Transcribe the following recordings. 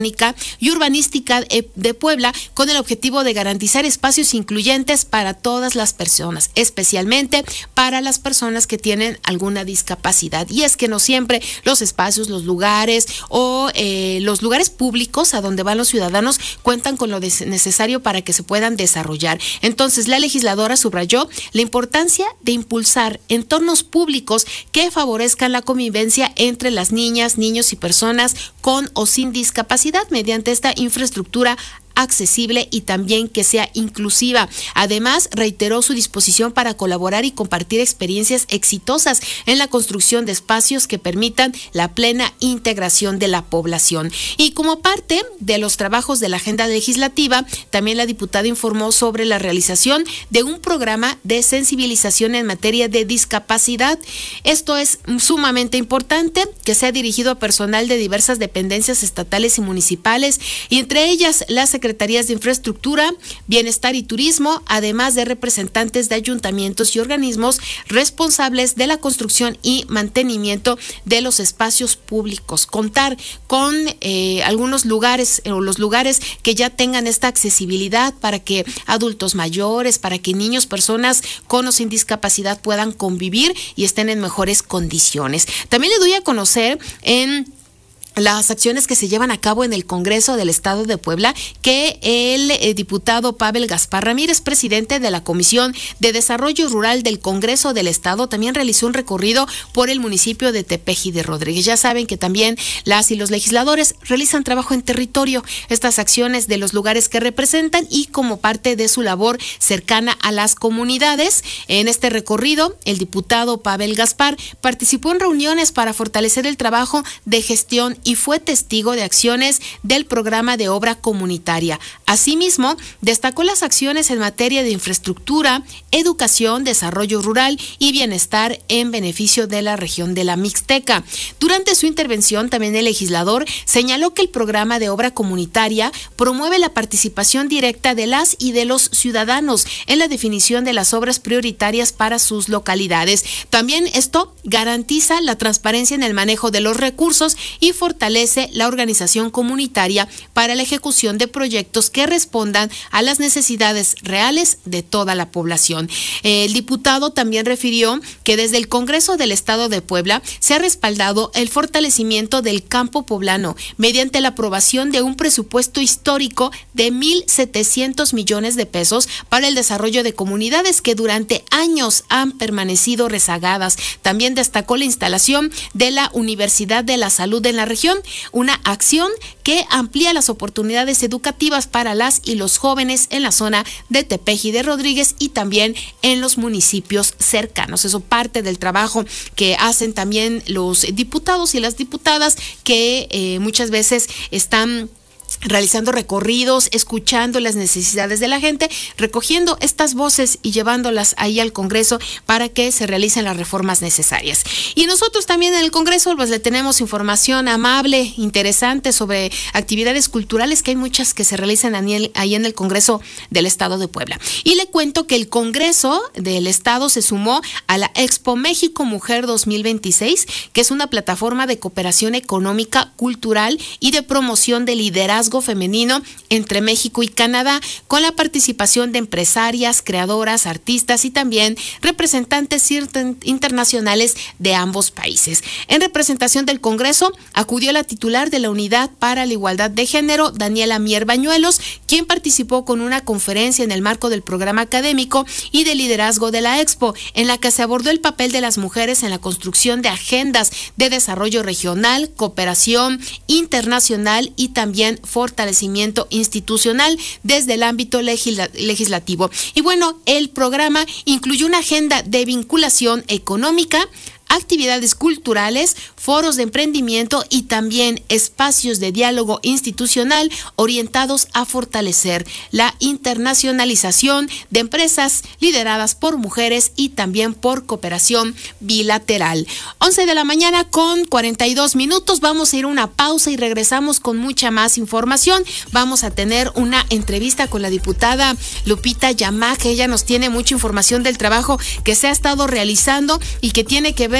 y urbanística de Puebla, con el objetivo de garantizar espacios incluyentes para todas las personas, especialmente para las personas que tienen alguna discapacidad. Y es que no siempre los espacios, los lugares o los lugares públicos a donde van los ciudadanos cuentan con lo necesario para que se puedan desarrollar. Entonces, la legisladora subrayó la importancia de impulsar entornos públicos que favorezcan la convivencia entre las niñas, niños y personas con o sin discapacidad mediante esta infraestructura accesible y también que sea inclusiva. Además, reiteró su disposición para colaborar y compartir experiencias exitosas en la construcción de espacios que permitan la plena integración de la población. Y como parte de los trabajos de la agenda legislativa, también la diputada informó sobre la realización de un programa de sensibilización en materia de discapacidad. Esto es sumamente importante, que sea dirigido a personal de diversas dependencias estatales y municipales, y entre ellas las secretarías de Infraestructura, Bienestar y Turismo, además de representantes de ayuntamientos y organismos responsables de la construcción y mantenimiento de los espacios públicos. Contar con algunos lugares o los lugares que ya tengan esta accesibilidad para que adultos mayores, para que niños, personas con o sin discapacidad puedan convivir y estén en mejores condiciones. También le doy a conocer en las acciones que se llevan a cabo en el Congreso del Estado de Puebla, que el diputado Pavel Gaspar Ramírez, presidente de la Comisión de Desarrollo Rural del Congreso del Estado, también realizó un recorrido por el municipio de Tepeji de Rodríguez. Ya saben que también las y los legisladores realizan trabajo en territorio, estas acciones de los lugares que representan y como parte de su labor cercana a las comunidades. En este recorrido, el diputado Pavel Gaspar participó en reuniones para fortalecer el trabajo de gestión y fue testigo de acciones del programa de obra comunitaria. Asimismo, destacó las acciones en materia de infraestructura, educación, desarrollo rural y bienestar en beneficio de la región de la Mixteca. Durante su intervención, también el legislador señaló que el programa de obra comunitaria promueve la participación directa de las y de los ciudadanos en la definición de las obras prioritarias para sus localidades. También esto garantiza la transparencia en el manejo de los recursos y fortalece la organización comunitaria para la ejecución de proyectos que respondan a las necesidades reales de toda la población. El diputado también refirió que desde el Congreso del Estado de Puebla se ha respaldado el fortalecimiento del campo poblano mediante la aprobación de un presupuesto histórico de 1,700 millones de pesos para el desarrollo de comunidades que durante años han permanecido rezagadas. También destacó la instalación de la Universidad de la Salud en la región, una acción que amplía las oportunidades educativas para las y los jóvenes en la zona de Tepeji de Rodríguez y también en los municipios cercanos. Eso parte del trabajo que hacen también los diputados y las diputadas que muchas veces están realizando recorridos, escuchando las necesidades de la gente, recogiendo estas voces y llevándolas ahí al Congreso para que se realicen las reformas necesarias. Y nosotros también en el Congreso pues le tenemos información amable, interesante sobre actividades culturales, que hay muchas que se realizan ahí en el Congreso del Estado de Puebla. Y le cuento que el Congreso del Estado se sumó a la Expo México Mujer 2026, que es una plataforma de cooperación económica, cultural y de promoción de liderazgo femenino entre México y Canadá, con la participación de empresarias, creadoras, artistas y también representantes internacionales de ambos países. En representación del Congreso acudió la titular de la Unidad para la Igualdad de Género, Daniela Mier Bañuelos, quien participó con una conferencia en el marco del programa académico y de liderazgo de la Expo, en la que se abordó el papel de las mujeres en la construcción de agendas de desarrollo regional, cooperación internacional y también fortalecimiento institucional desde el ámbito legislativo. Y bueno, el programa incluyó una agenda de vinculación económica, actividades culturales, foros de emprendimiento y también espacios de diálogo institucional orientados a fortalecer la internacionalización de empresas lideradas por mujeres y también por cooperación bilateral. 11 de la mañana con 42 minutos. Vamos a ir a una pausa y regresamos con mucha más información. Vamos a tener una entrevista con la diputada Lupita Yamá, que ella nos tiene mucha información del trabajo que se ha estado realizando y que tiene que ver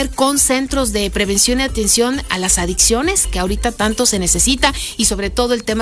ver con centros de prevención y atención a las adicciones, que ahorita tanto se necesita, y sobre todo el tema